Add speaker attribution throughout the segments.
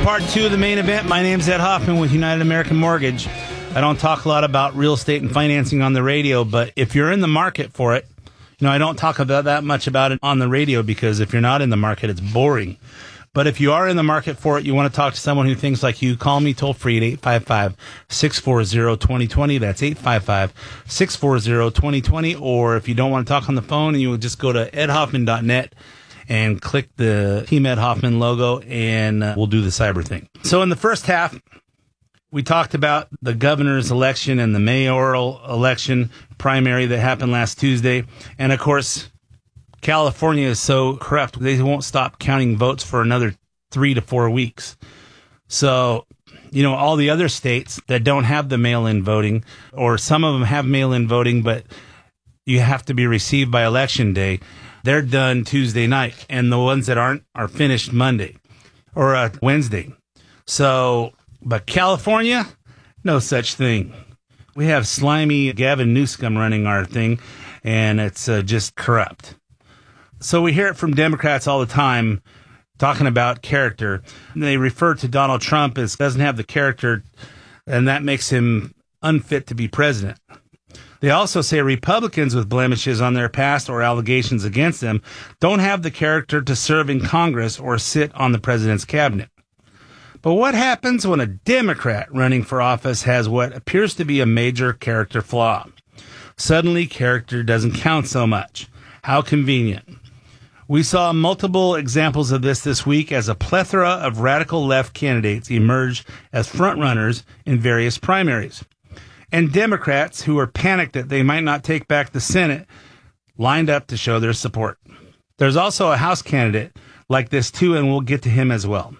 Speaker 1: part two of the main event. My name's Ed Hoffman with United American Mortgage. I don't talk a lot about real estate and financing on the radio, but if you're in the market for it, I don't talk about that much about it on the radio because if you're not in the market, it's boring. But if you are in the market for it, you want to talk to someone who thinks like you, call me toll free at 855-640-2020. That's 855-640-2020. Or if you don't want to talk on the phone, you will just go to edhoffman.net and click the Team Ed Hoffman logo, and we'll do the cyber thing. So in the first half, we talked about the governor's election and the mayoral election primary that happened last Tuesday. And, of course, California is so corrupt, they won't stop counting votes for another 3 to 4 weeks. So, all the other states that don't have the mail-in voting, or some of them have mail-in voting, but you have to be received by Election Day, they're done Tuesday night, and the ones that aren't are finished Monday or Wednesday. So, but California, no such thing. We have slimy Gavin Newsom running our thing, and it's just corrupt. So we hear it from Democrats all the time talking about character. They refer to Donald Trump as doesn't have the character, and that makes him unfit to be president. They also say Republicans with blemishes on their past or allegations against them don't have the character to serve in Congress or sit on the president's cabinet. But what happens when a Democrat running for office has what appears to be a major character flaw? Suddenly, character doesn't count so much. How convenient. We saw multiple examples of this week as a plethora of radical left candidates emerged as frontrunners in various primaries. And Democrats who were panicked that they might not take back the Senate lined up to show their support. There's also a House candidate like this too, and we'll get to him as well.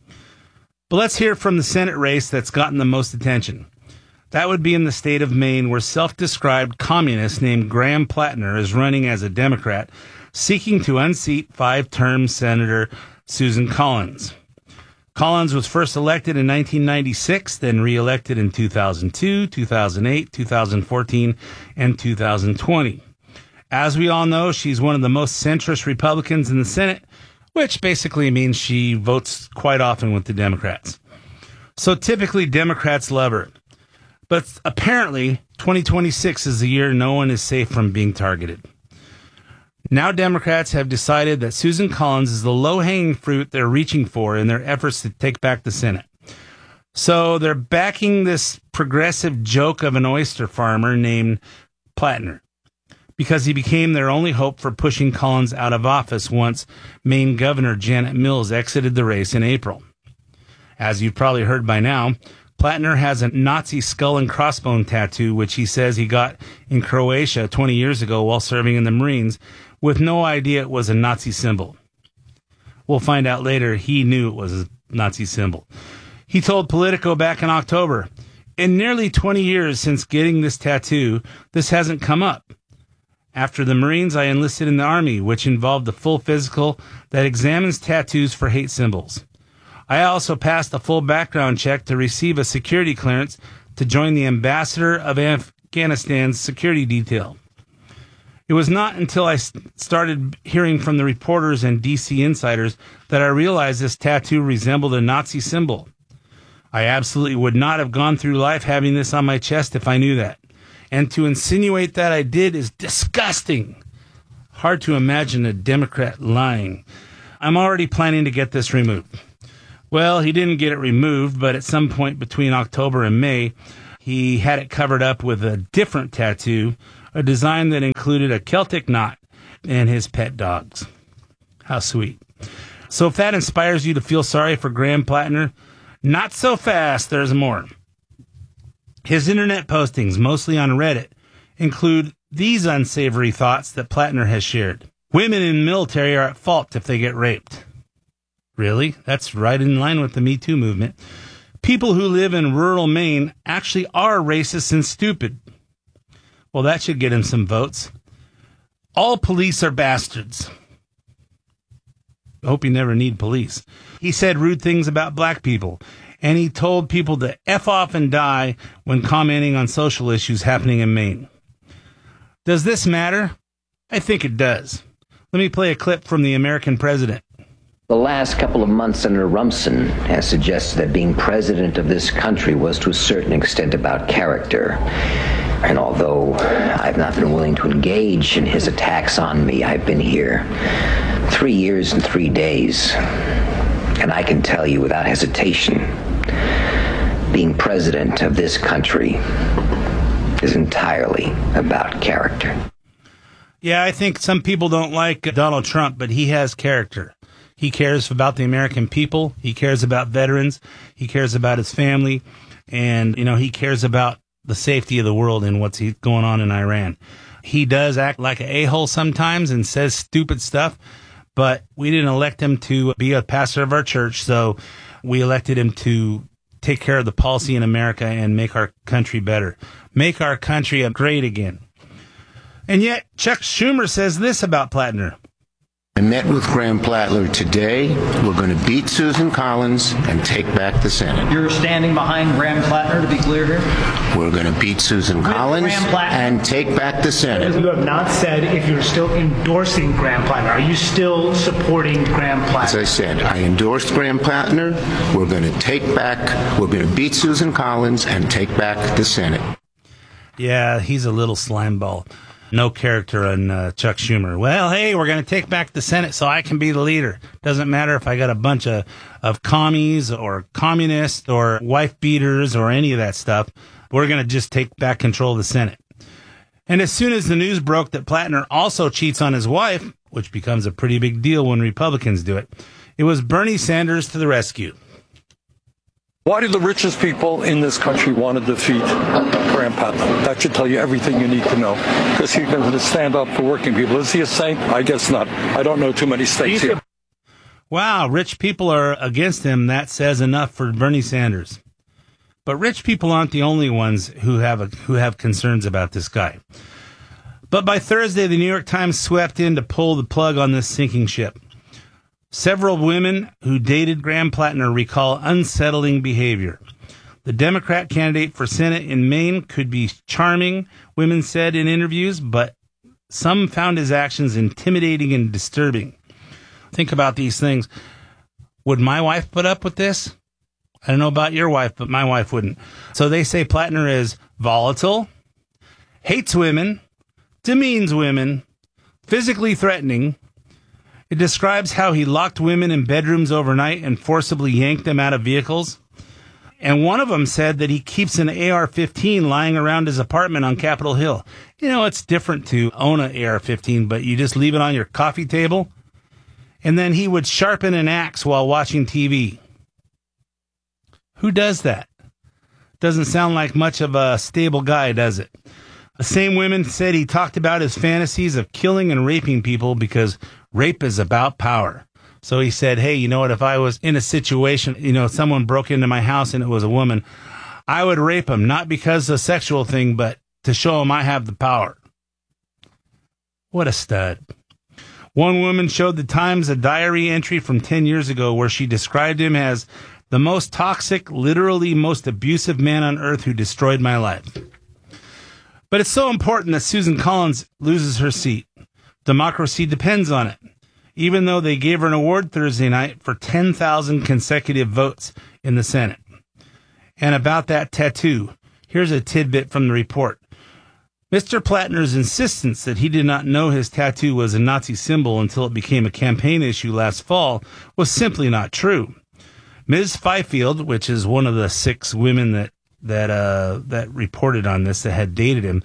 Speaker 1: But let's hear from the Senate race that's gotten the most attention. That would be in the state of Maine, where self-described communist named Graham Plattner is running as a Democrat, seeking to unseat 5-term Senator Susan Collins. Collins was first elected in 1996, then re-elected in 2002, 2008, 2014, and 2020. As we all know, she's one of the most centrist Republicans in the Senate, which basically means she votes quite often with the Democrats. So typically, Democrats love her. But apparently, 2026 is the year no one is safe from being targeted. Now Democrats have decided that Susan Collins is the low-hanging fruit they're reaching for in their efforts to take back the Senate. So they're backing this progressive joke of an oyster farmer named Plattner because he became their only hope for pushing Collins out of office once Maine Governor Janet Mills exited the race in April. As you've probably heard by now, Plattner has a Nazi skull and crossbone tattoo, which he says he got in Croatia 20 years ago while serving in the Marines, with no idea it was a Nazi symbol. We'll find out later he knew it was a Nazi symbol. He told Politico back in October, "In nearly 20 years since getting this tattoo, this hasn't come up. After the Marines, I enlisted in the Army, which involved a full physical that examines tattoos for hate symbols. I also passed a full background check to receive a security clearance to join the ambassador of Afghanistan's security detail. It was not until I started hearing from the reporters and DC insiders that I realized this tattoo resembled a Nazi symbol. I absolutely would not have gone through life having this on my chest if I knew that. And to insinuate that I did is disgusting. Hard to imagine a Democrat lying. I'm already planning to get this removed." Well, he didn't get it removed, but at some point between October and May, he had it covered up with a different tattoo, a design that included a Celtic knot and his pet dogs. How sweet. So if that inspires you to feel sorry for Graham Plattner, not so fast, there's more. His internet postings, mostly on Reddit, include these unsavory thoughts that Plattner has shared. Women in the military are at fault if they get raped. Really? That's right in line with the Me Too movement. People who live in rural Maine actually are racist and stupid. Well, that should get him some votes. All police are bastards. I hope you never need police. He said rude things about black people, and he told people to F off and die when commenting on social issues happening in Maine. Does this matter? I think it does. Let me play a clip from the American president.
Speaker 2: The last couple of months, Senator Rumson has suggested that being president of this country was to a certain extent about character. And although I've not been willing to engage in his attacks on me, I've been here 3 years and 3 days. And I can tell you without hesitation, being president of this country is entirely about character.
Speaker 1: Yeah, I think some people don't like Donald Trump, but he has character. He cares about the American people. He cares about veterans. He cares about his family. And, he cares about the safety of the world and what's going on in Iran. He does act like an a-hole sometimes and says stupid stuff, but we didn't elect him to be a pastor of our church, so we elected him to take care of the policy in America and make our country better. Make our country great again. And yet, Chuck Schumer says this about Plattner.
Speaker 3: I met with Graham Plattner today. We're going to beat Susan Collins and take back the Senate.
Speaker 4: You're standing behind Graham Plattner, to be clear here?
Speaker 3: We're going to beat Susan Collins and take back the Senate.
Speaker 5: You have not said if you're still endorsing Graham Plattner. Are you still supporting Graham Plattner?
Speaker 3: As I said, I endorsed Graham Plattner. We're going to beat Susan Collins and take back the Senate.
Speaker 1: Yeah, he's a little slime ball. No character on Chuck Schumer. Well, hey, we're going to take back the Senate so I can be the leader. Doesn't matter if I got a bunch of commies or communists or wife beaters or any of that stuff. We're going to just take back control of the Senate. And as soon as the news broke that Plattner also cheats on his wife, which becomes a pretty big deal when Republicans do it, it was Bernie Sanders to the rescue.
Speaker 6: Why do the richest people in this country want to defeat Graham Plattner? That should tell you everything you need to know. Because he's going to stand up for working people. Is he a saint? I guess not. I don't know too many states here.
Speaker 1: Wow, rich people are against him. That says enough for Bernie Sanders. But rich people aren't the only ones who have concerns about this guy. But by Thursday, the New York Times swept in to pull the plug on this sinking ship. Several women who dated Graham Plattner recall unsettling behavior. The Democrat candidate for Senate in Maine could be charming, women said in interviews, but some found his actions intimidating and disturbing. Think about these things. Would my wife put up with this? I don't know about your wife, but my wife wouldn't. So they say Plattner is volatile, hates women, demeans women, physically threatening. It describes how he locked women in bedrooms overnight and forcibly yanked them out of vehicles. And one of them said that he keeps an AR-15 lying around his apartment on Capitol Hill. It's different to own an AR-15, but you just leave it on your coffee table. And then he would sharpen an axe while watching TV. Who does that? Doesn't sound like much of a stable guy, does it? The same women said he talked about his fantasies of killing and raping people because rape is about power. So he said, hey, if I was in a situation, someone broke into my house and it was a woman, I would rape him, not because of a sexual thing, but to show him I have the power. What a stud. One woman showed the Times a diary entry from 10 years ago where she described him as the most toxic, literally most abusive man on earth who destroyed my life. But it's so important that Susan Collins loses her seat. Democracy depends on it, even though they gave her an award Thursday night for 10,000 consecutive votes in the Senate. And about that tattoo, here's a tidbit from the report. Mr. Plattner's insistence that he did not know his tattoo was a Nazi symbol until it became a campaign issue last fall was simply not true. Ms. Fifield, which is one of the 6 women that reported on this that had dated him,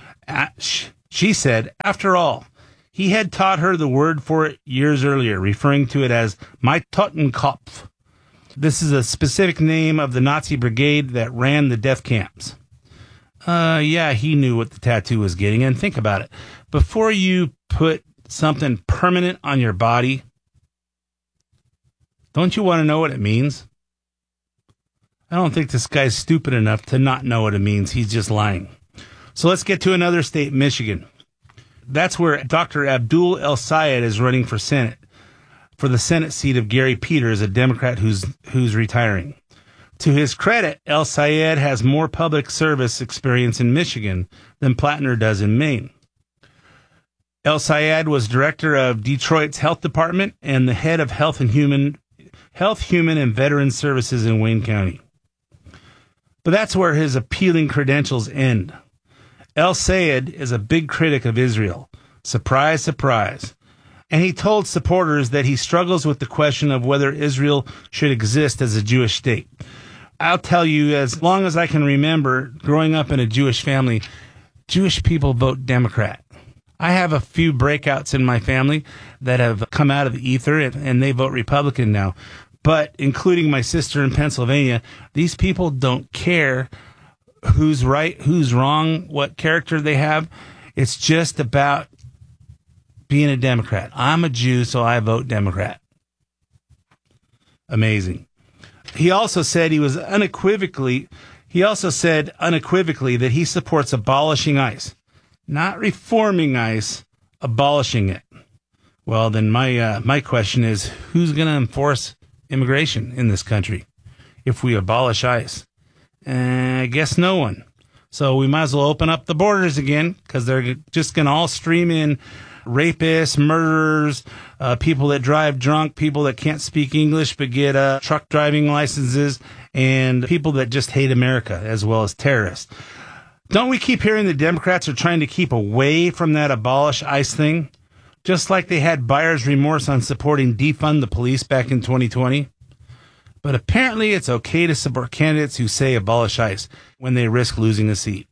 Speaker 1: she said, after all, he had taught her the word for it years earlier, referring to it as my Totenkopf. This is a specific name of the Nazi brigade that ran the death camps. Yeah, he knew what the tattoo was getting. And think about it. Before you put something permanent on your body, don't you want to know what it means? I don't think this guy's stupid enough to not know what it means. He's just lying. So let's get to another state, Michigan. That's where Dr. Abdul El-Sayed is running for Senate, for the Senate seat of Gary Peters, a Democrat who's retiring. To his credit, El-Sayed has more public service experience in Michigan than Plattner does in Maine. El Sayed was director of Detroit's health department and the head of Health, Human, and Veteran Services in Wayne County. But that's where his appealing credentials end. El Sayed is a big critic of Israel. Surprise, surprise. And he told supporters that he struggles with the question of whether Israel should exist as a Jewish state. I'll tell you, as long as I can remember growing up in a Jewish family, Jewish people vote Democrat. I have a few breakouts in my family that have come out of the ether, and they vote Republican now. But including my sister in Pennsylvania, these people don't care who's right, who's wrong, what character they have. It's just about being a Democrat. I'm a Jew, so I vote Democrat. Amazing. He also said unequivocally that he supports abolishing ICE. Not reforming ICE, abolishing it. Well, then my question is, who's going to enforce immigration in this country if we abolish ICE? I guess no one. So we might as well open up the borders again, because they're just going to all stream in rapists, murderers, people that drive drunk, people that can't speak English but get truck driving licenses, and people that just hate America, as well as terrorists. Don't we keep hearing the Democrats are trying to keep away from that abolish ICE thing? Just like they had buyer's remorse on supporting defund the police back in 2020. But apparently it's okay to support candidates who say abolish ICE when they risk losing a seat.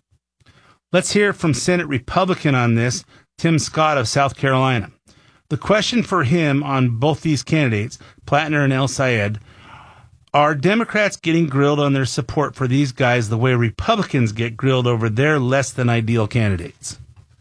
Speaker 1: Let's hear from Senate Republican on this, Tim Scott of South Carolina. The question for him on both these candidates, Plattner and El Sayed, are Democrats getting grilled on their support for these guys the way Republicans get grilled over their less than ideal candidates?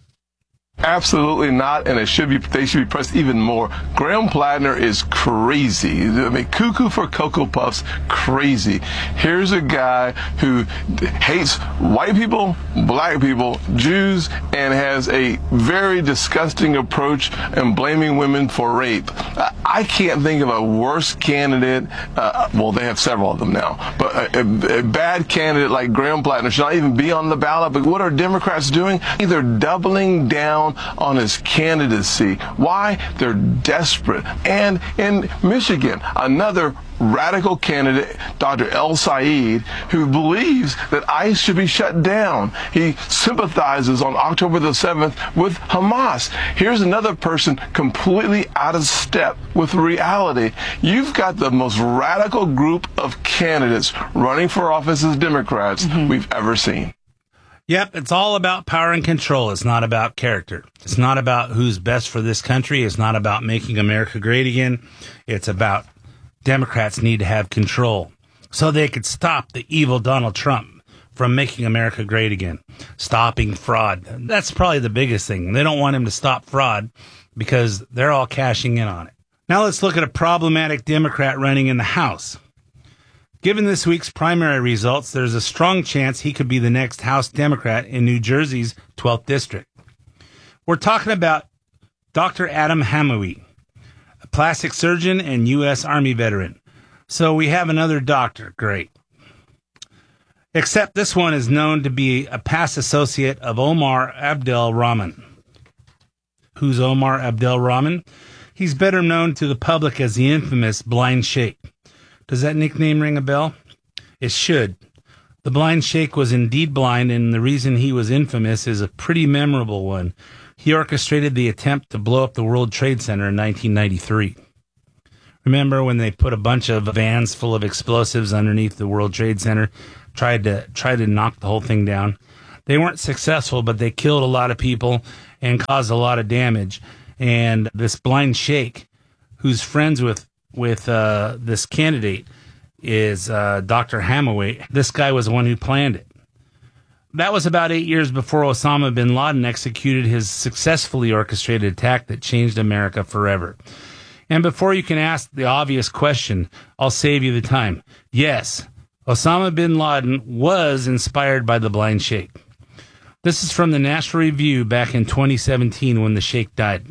Speaker 7: Absolutely not, and they should be pressed even more. Graham Plattner is crazy. I mean, cuckoo for Cocoa Puffs, crazy. Here's a guy who hates white people, black people, Jews, and has a very disgusting approach and blaming women for rape. I can't think of a worse candidate. Well, they have several of them now, but a bad candidate like Graham Plattner should not even be on the ballot. But what are Democrats doing? They're doubling down on his candidacy. Why? They're desperate. And in Michigan, another radical candidate, Dr. El Sayed, who believes that ICE should be shut down. He sympathizes on October the 7th with Hamas. Here's another person completely out of step with reality. You've got the most radical group of candidates running for office as Democrats we've ever seen.
Speaker 1: Yep, it's all about power and control. It's not about character. It's not about who's best for this country. It's not about making America great again. It's about Democrats need to have control so they could stop the evil Donald Trump from making America great again, stopping fraud. That's probably the biggest thing. They don't want him to stop fraud because they're all cashing in on it. Now let's look at a problematic Democrat running in the House. Given this week's primary results, there's a strong chance he could be the next House Democrat in New Jersey's 12th District. We're talking about Dr. Adam Hamawi, a plastic surgeon and U.S. Army veteran. So we have another doctor. Great. Except this one is known to be a past associate of Omar Abdel Rahman. Who's Omar Abdel Rahman? He's better known to the public as the infamous Blind Sheikh. Does that nickname ring a bell? It should. The Blind Sheikh was indeed blind, and the reason he was infamous is a pretty memorable one. He orchestrated the attempt to blow up the World Trade Center in 1993. Remember when they put a bunch of vans full of explosives underneath the World Trade Center, tried to knock the whole thing down? They weren't successful, but they killed a lot of people and caused a lot of damage. And this Blind Sheikh, who's friends with this candidate, is Dr. Hamawi. This guy was the one who planned it. That was about 8 years before Osama bin Laden executed his successfully orchestrated attack that changed America forever. And before you can ask the obvious question, I'll save you the time. Yes, Osama bin Laden was inspired by the Blind Sheikh. This is from the National Review back in 2017 when the Sheikh died.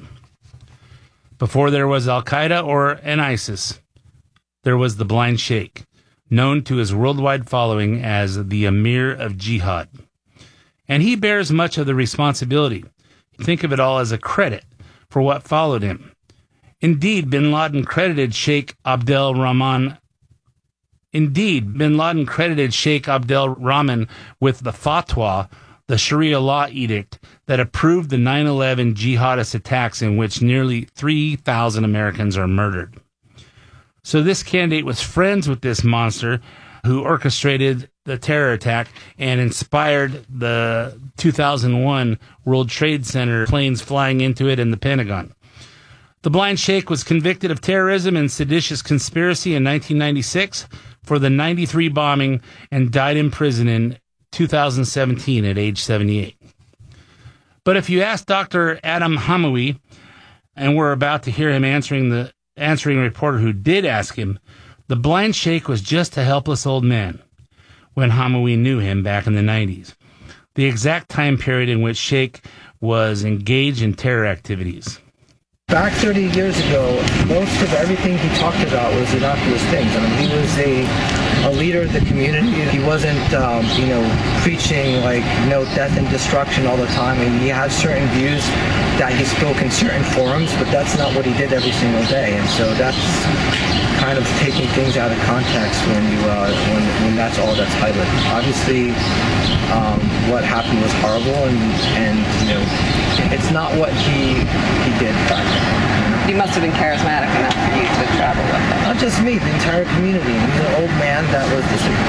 Speaker 1: Before there was Al-Qaeda or an ISIS, there was the Blind Sheikh, known to his worldwide following as the Emir of Jihad. And he bears much of the responsibility. think of it all as a credit for what followed him. Indeed, bin Laden credited Sheikh Abdel Rahman with the fatwa, the Sharia law edict that approved the 9/11 jihadist attacks in which nearly 3,000 Americans are murdered. So this candidate was friends with this monster who orchestrated the terror attack and inspired the 2001 World Trade Center planes flying into it and the Pentagon. The Blind Sheikh was convicted of terrorism and seditious conspiracy in 1996 for the 93 bombing and died in prison in 2017 at age 78. But if you ask Dr. Adam Hamawi, and we're about to hear him answering a reporter who did ask him, the Blind Sheikh was just a helpless old man when Hamawi knew him back in the 90s, the exact time period in which Sheikh was engaged in terror activities.
Speaker 8: Back 30 years ago, most of everything he talked about was innocuous things. I mean, he was a leader of the community. He wasn't, preaching death and destruction all the time. And he had certain views that he spoke in certain forums, but that's not what he did every single day. And so that's kind of taking things out of context when that's all that's highlighted. Obviously, what happened was horrible, and it's not what he did back then.
Speaker 9: He must have been charismatic enough for you to travel with him.
Speaker 8: Not just me, the entire community. He's an old man that was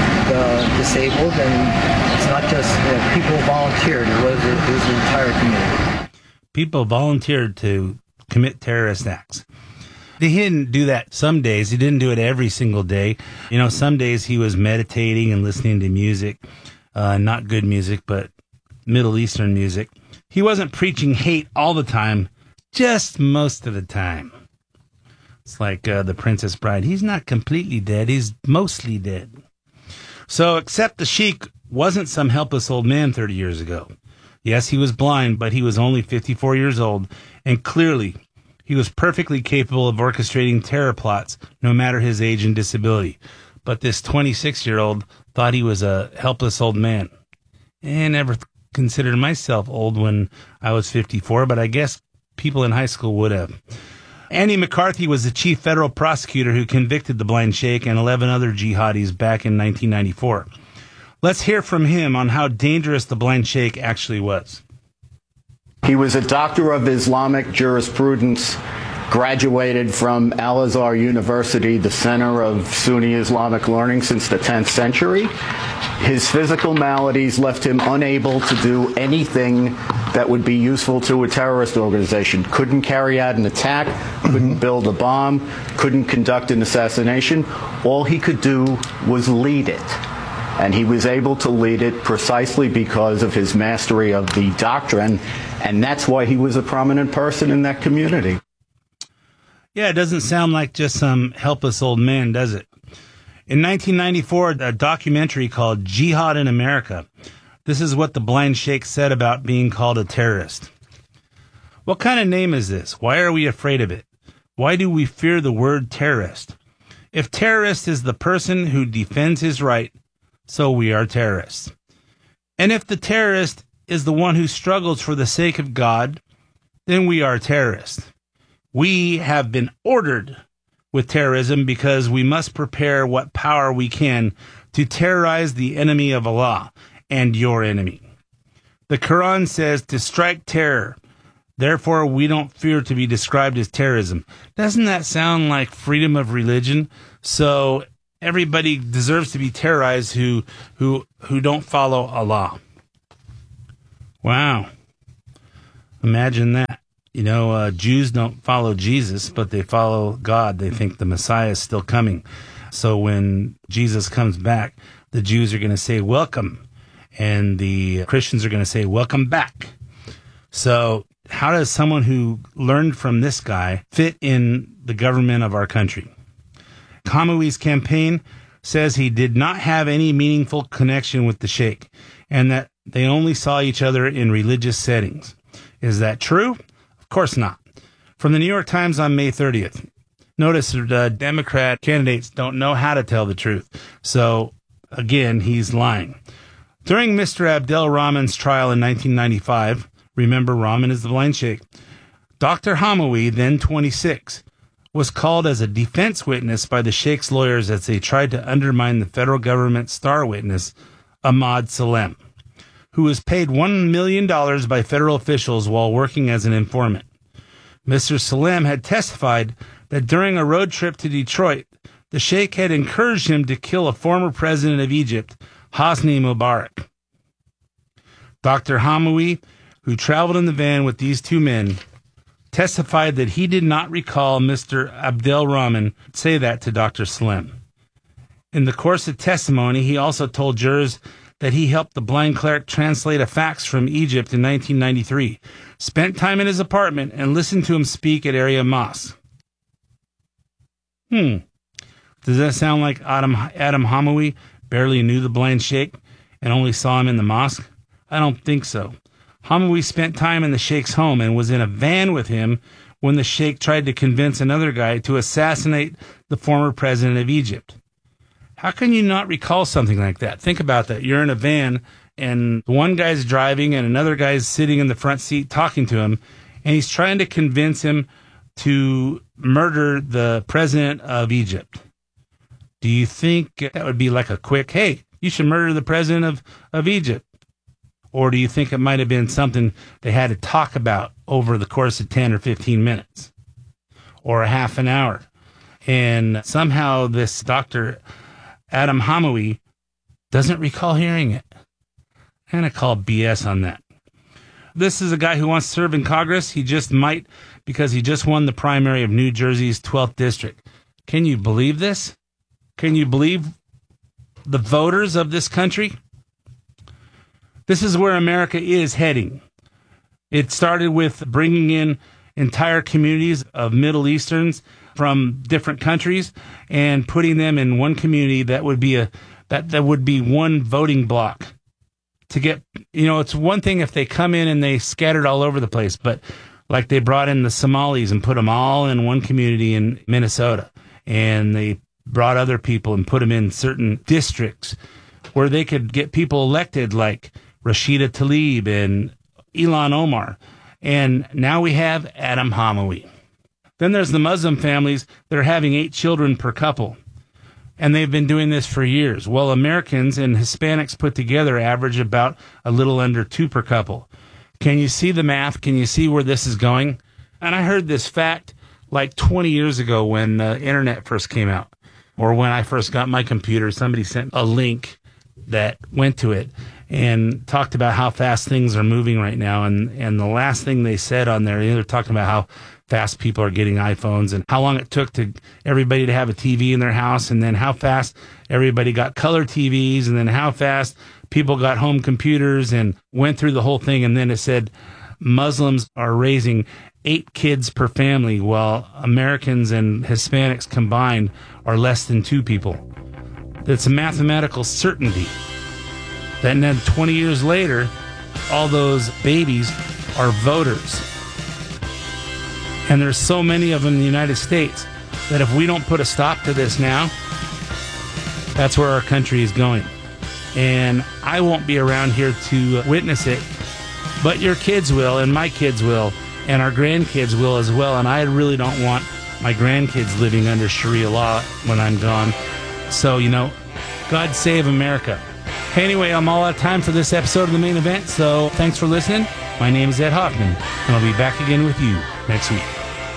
Speaker 8: disabled, and it's not just people volunteered. It was the entire community.
Speaker 1: People volunteered to commit terrorist acts. He didn't do that some days. He didn't do it every single day. Some days he was meditating and listening to music, not good music, but Middle Eastern music. He wasn't preaching hate all the time, just most of the time. It's like the Princess Bride. He's not completely dead. He's mostly dead. So, except the Sheikh wasn't some helpless old man 30 years ago. Yes, he was blind, but he was only 54 years old, and clearly he was perfectly capable of orchestrating terror plots, no matter his age and disability. But this 26-year-old thought he was a helpless old man. And never considered myself old when I was 54, but I guess people in high school would have. Andy McCarthy was the chief federal prosecutor who convicted the Blind Sheikh and 11 other jihadis back in 1994. Let's hear from him on how dangerous the Blind Sheikh actually was.
Speaker 10: He was a doctor of Islamic jurisprudence, graduated from Al-Azhar University, the center of Sunni Islamic learning since the 10th century. His physical maladies left him unable to do anything that would be useful to a terrorist organization. Couldn't carry out an attack, couldn't build a bomb, couldn't conduct an assassination. All he could do was lead it. And he was able to lead it precisely because of his mastery of the doctrine, and that's why he was a prominent person in that community.
Speaker 1: Yeah, it doesn't sound like just some helpless old man, does it? In 1994, a documentary called Jihad in America. This is what the Blind Sheikh said about being called a terrorist. What kind of name is this? Why are we afraid of it? Why do we fear the word terrorist? If terrorist is the person who defends his right, so we are terrorists. And if the terrorist is the one who struggles for the sake of God, then we are terrorists. We have been ordered with terrorism because we must prepare what power we can to terrorize the enemy of Allah and your enemy. The Quran says to strike terror. Therefore, we don't fear to be described as terrorism. Doesn't that sound like freedom of religion? So everybody deserves to be terrorized who don't follow Allah. Wow. Imagine that. Jews don't follow Jesus, but they follow God. They think the Messiah is still coming. So when Jesus comes back, the Jews are going to say, welcome. And the Christians are going to say, welcome back. So how does someone who learned from this guy fit in the government of our country? Hamawi's campaign says he did not have any meaningful connection with the Sheikh and that they only saw each other in religious settings. Is that true? Of course not. From the New York Times on May 30th. Notice the Democrat candidates don't know how to tell the truth. So, again, he's lying. During Mr. Abdel Rahman's trial in 1995, Remember, Rahman is the blind sheikh. Dr. Hamawi, then 26, was called as a defense witness by the sheikh's lawyers as they tried to undermine the federal government's star witness, Ahmad Salem, who was paid $1 million by federal officials while working as an informant. Mr. Salem had testified that during a road trip to Detroit, the sheikh had encouraged him to kill a former president of Egypt, Hosni Mubarak. Dr. Hamawi, who traveled in the van with these two men, testified that he did not recall Mr. Abdel Rahman say that to Dr. Salem. In the course of testimony, he also told jurors that he helped the blind cleric translate a fax from Egypt in 1993, spent time in his apartment, and listened to him speak at area mosques. Does that sound like Adam Hamawi barely knew the blind sheikh and only saw him in the mosque? I don't think so. Hamawi spent time in the sheikh's home and was in a van with him when the sheikh tried to convince another guy to assassinate the former president of Egypt. How can you not recall something like that? Think about that. You're in a van and one guy's driving and another guy's sitting in the front seat talking to him, and he's trying to convince him to murder the president of Egypt. Do you think that would be like a quick, hey, you should murder the president of Egypt? Or do you think it might have been something they had to talk about over the course of 10 or 15 minutes or a half an hour? And somehow this Dr. Adam Hamawi doesn't recall hearing it. I'm going to call BS on that. This is a guy who wants to serve in Congress. He just might because he just won the primary of New Jersey's 12th district. Can you believe this? Can you believe the voters of this country? This is where America is heading. It started with bringing in entire communities of Middle Easterns from different countries and putting them in one community that would be that would be one voting block. To get, it's one thing if they come in and they scattered all over the place, but like they brought in the Somalis and put them all in one community in Minnesota, and they brought other people and put them in certain districts where they could get people elected like Rashida Tlaib and Ilhan Omar. And now we have Adam Hamawi. Then there's the Muslim families that are having 8 children per couple. And they've been doing this for years. Well, Americans and Hispanics put together average about a little under 2 per couple. Can you see the math? Can you see where this is going? And I heard this fact like 20 years ago when the internet first came out. Or when I first got my computer, somebody sent a link that went to it and talked about how fast things are moving right now. And the last thing they said on there, they're talking about how fast people are getting iPhones and how long it took to everybody to have a TV in their house, and then how fast everybody got color TVs, and then how fast people got home computers, and went through the whole thing. And then it said Muslims are raising 8 kids per family, while Americans and Hispanics combined are less than 2 people. It's a mathematical certainty. And then 20 years later, all those babies are voters. And there's so many of them in the United States that if we don't put a stop to this now, that's where our country is going. And I won't be around here to witness it, but your kids will, and my kids will, and our grandkids will as well. And I really don't want my grandkids living under Sharia law when I'm gone. So, God save America. Anyway, I'm all out of time for this episode of The Main Event, so thanks for listening. My name is Ed Hoffman, and I'll be back again with you next week.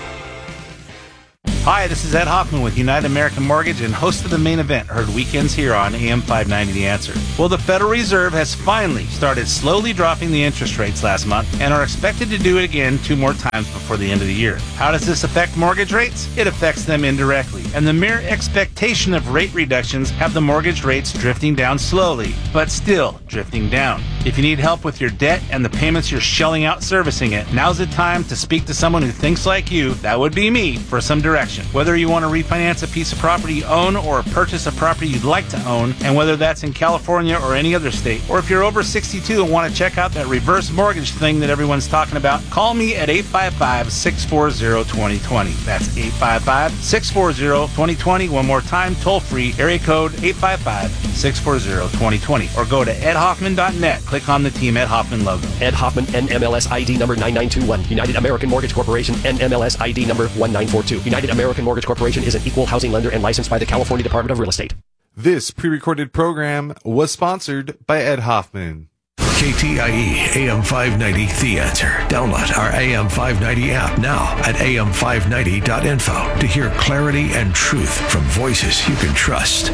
Speaker 1: Hi, this is Ed Hoffman with United American Mortgage and host of The Main Event, heard weekends here on AM 590 The Answer. Well, the Federal Reserve has finally started slowly dropping the interest rates last month and are expected to do it again 2 more times before the end of the year. How does this affect mortgage rates? It affects them indirectly, and the mere expectation of rate reductions have the mortgage rates drifting down slowly, but still drifting down. If you need help with your debt and the payments you're shelling out servicing it, now's the time to speak to someone who thinks like you, that would be me, for some direction. information. Whether you want to refinance a piece of property you own or purchase a property you'd like to own, and whether that's in California or any other state, or if you're over 62 and want to check out that reverse mortgage thing that everyone's talking about, call me at 855-640-2020. That's 855-640-2020. One more time, toll free, area code 855-640-2020. Or go to edhoffman.net. Click on the Team Ed Hoffman logo.
Speaker 11: Ed Hoffman, NMLS ID number 9921. United American Mortgage Corporation, NMLS ID number 1942. United American Mortgage Corporation is an equal housing lender and licensed by the California Department of Real Estate.
Speaker 12: This pre-recorded program was sponsored by Ed Hoffman.
Speaker 13: KTIE AM 590 The Answer. Download our AM 590 app now at am590.info to hear clarity and truth from voices you can trust.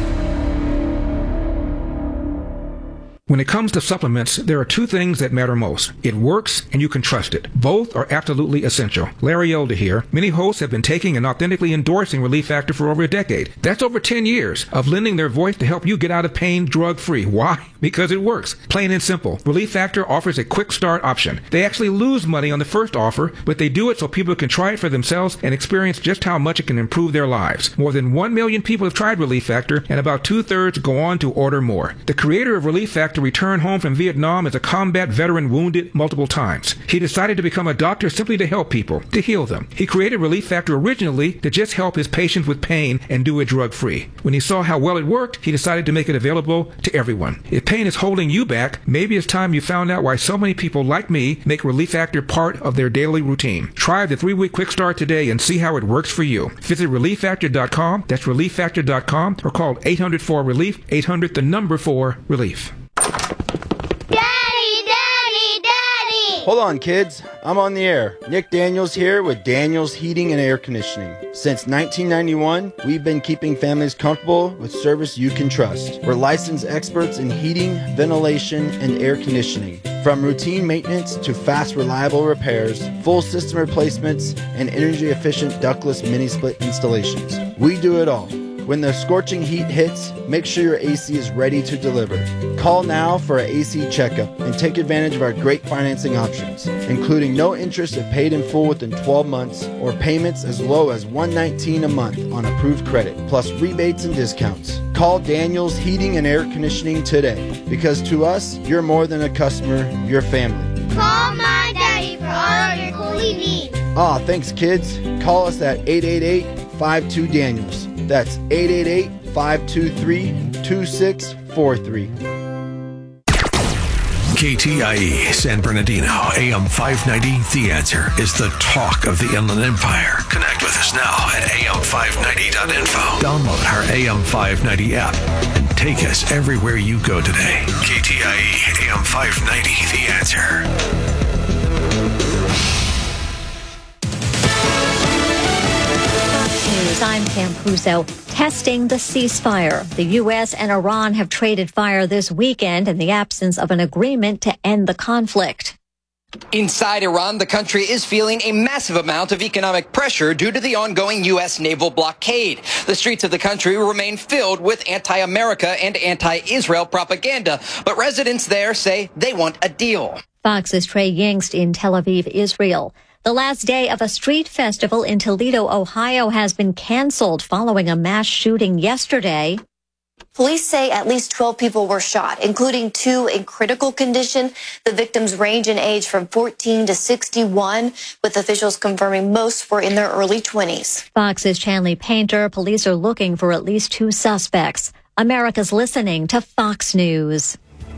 Speaker 14: When it comes to supplements, there are two things that matter most. It works and you can trust it. Both are absolutely essential. Larry Elder here. Many hosts have been taking and authentically endorsing Relief Factor for over a decade. That's over 10 years of lending their voice to help you get out of pain drug-free. Why? Because it works. Plain and simple. Relief Factor offers a quick start option. They actually lose money on the first offer, but they do it so people can try it for themselves and experience just how much it can improve their lives. More than 1 million people have tried Relief Factor, and about 2/3 go on to order more. The creator of Relief Factor returned home from Vietnam as a combat veteran wounded multiple times. He decided to become a doctor simply to help people, to heal them. He created Relief Factor originally to just help his patients with pain and do it drug-free. When he saw how well it worked, he decided to make it available to everyone. If pain is holding you back, maybe it's time you found out why so many people like me make Relief Factor part of their daily routine. Try the 3-week quick start today and see how it works for you. Visit ReliefFactor.com, that's ReliefFactor.com, or call 800-4-RELIEF, 800-4-RELIEF.
Speaker 15: Hold on, kids. I'm on the air. Nick Daniels here with Daniels Heating and Air Conditioning. Since 1991, we've been keeping families comfortable with service you can trust. We're licensed experts in heating, ventilation, and air conditioning. From routine maintenance to fast, reliable repairs, full system replacements, and energy-efficient ductless mini-split installations. We do it all. When the scorching heat hits, make sure your AC is ready to deliver. Call now for an AC checkup and take advantage of our great financing options, including no interest if paid in full within 12 months or payments as low as $119 a month on approved credit, plus rebates and discounts. Call Daniels Heating and Air Conditioning today, because to us, you're more than a customer, you're family.
Speaker 16: Call my daddy for all of your cooling needs.
Speaker 15: Thanks, kids. Call us at 888-52-DANIELS. That's 888-523-2643.
Speaker 13: KTIE San Bernardino, AM 590 The Answer is the talk of the Inland Empire. Connect with us now at am590.info. Download our AM 590 app and take us everywhere you go today. KTIE AM 590 The Answer.
Speaker 17: I'm Pam Puso. Testing the ceasefire. The U.S. and Iran have traded fire this weekend in the absence of an agreement to end the conflict.
Speaker 18: Inside Iran, the country is feeling a massive amount of economic pressure due to the ongoing U.S. naval blockade. The streets of the country remain filled with anti-America and anti-Israel propaganda, but residents there say they want a deal.
Speaker 17: Fox's Trey Yingst in Tel Aviv, Israel. The last day of a street festival in Toledo, Ohio has been canceled following a mass shooting yesterday.
Speaker 19: Police say at least 12 people were shot, including 2 in critical condition. The victims range in age from 14 to 61, with officials confirming most were in their early 20s.
Speaker 17: Fox's Chanley Painter. Police are looking for at least 2 suspects. America's listening to Fox News.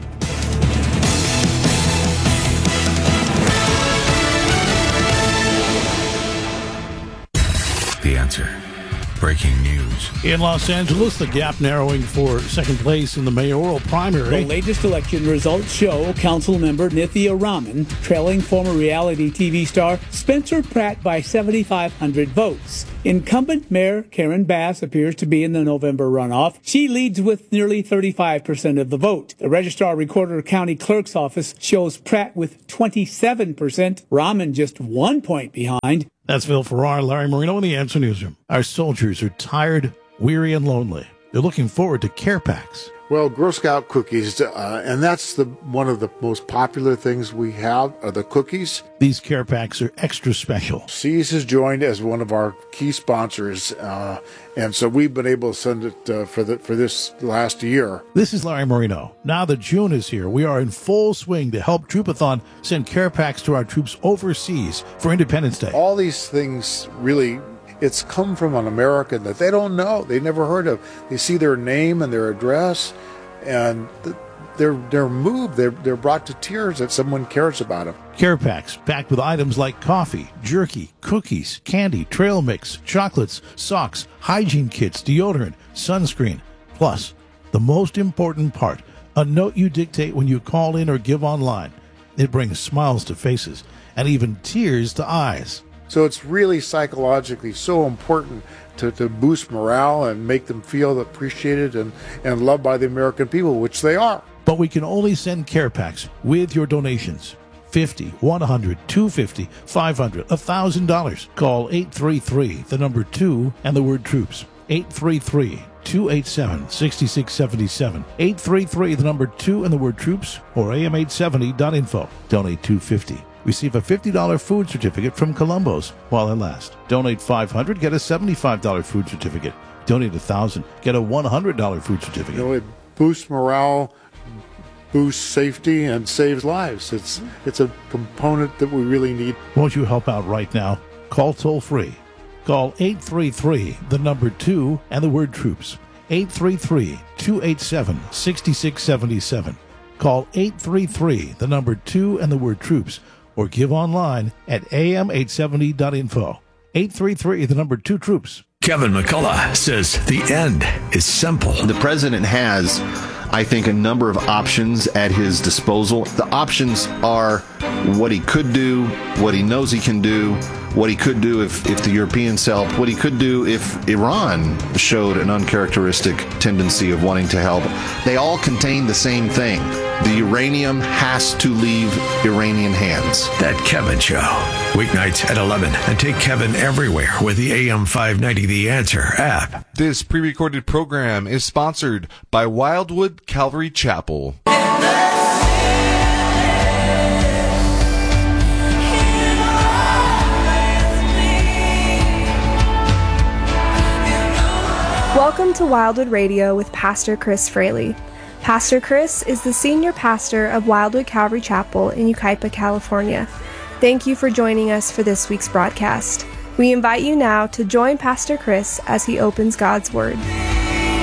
Speaker 13: The Answer. Breaking news.
Speaker 20: In Los Angeles, the gap narrowing for second place in the mayoral primary.
Speaker 21: The latest election results show Councilmember Nithya Raman trailing former reality TV star Spencer Pratt by 7,500 votes. Incumbent Mayor Karen Bass appears to be in the November runoff. She leads with nearly 35% of the vote. The Registrar Recorder County Clerk's Office shows Pratt with 27%, Raman just 1 point behind.
Speaker 20: That's Phil Farrar, Larry Marino in the Answer Newsroom. Our soldiers are tired, weary, and lonely. they're looking forward to care packs.
Speaker 2: Well, Girl Scout cookies, and that's one of the most popular things we have, are the cookies.
Speaker 20: These care packs are extra special.
Speaker 2: Seas has joined as one of our key sponsors, and so we've been able to send it for this last year.
Speaker 20: This is Larry Marino. Now that June is here, we are in full swing to help Troopathon send care packs to our troops overseas for Independence Day.
Speaker 2: All these things really... It's come from an American that they don't know, they never heard of. They see their name and their address, and they're moved. They're brought to tears that someone cares about them.
Speaker 20: Care packs packed with items like coffee, jerky, cookies, candy, trail mix, chocolates, socks, hygiene kits, deodorant, sunscreen. Plus, the most important part, a note you dictate when you call in or give online. It brings smiles to faces and even tears to eyes.
Speaker 2: So it's really psychologically so important to boost morale and make them feel appreciated and loved by the American people, which they are.
Speaker 20: But we can only send care packs with your donations. $50, $100, $250, $500, $1,000. Call 833, the number 2, and the word troops. 833-287-6677. 833, the number 2, and the word troops, or am870.info. Donate $250. Receive a $50 food certificate from Columbo's while it lasts. Donate $500, get a $75 food certificate. Donate $1,000, get a $100 food certificate.
Speaker 2: It boosts morale, boosts safety, and saves lives. It's a component that we really need.
Speaker 20: Won't you help out right now? Call toll free. Call 833, the number 2, and the word troops. 833-287-6677. Call 833, the number 2, and the word troops. Or give online at am870.info. 833, the number 2 troops.
Speaker 13: Kevin McCullough says the end is simple.
Speaker 22: The president has, I think, a number of options at his disposal. The options are what he could do, what he knows he can do, what he could do if the Europeans helped, what he could do if Iran showed an uncharacteristic tendency of wanting to help. They all contain the same thing. The uranium has to leave Iranian hands.
Speaker 13: That Kevin Show. Weeknights at 11. And take Kevin everywhere with the AM 590 The Answer app.
Speaker 12: This pre-recorded program is sponsored by Wildwood Calvary Chapel.
Speaker 23: Welcome to Wildwood Radio with Pastor Chris Fraley. Pastor Chris is the senior pastor of Wildwood Calvary Chapel in Yucaipa, California. Thank you for joining us for this week's broadcast. We invite you now to join Pastor Chris as he opens God's Word.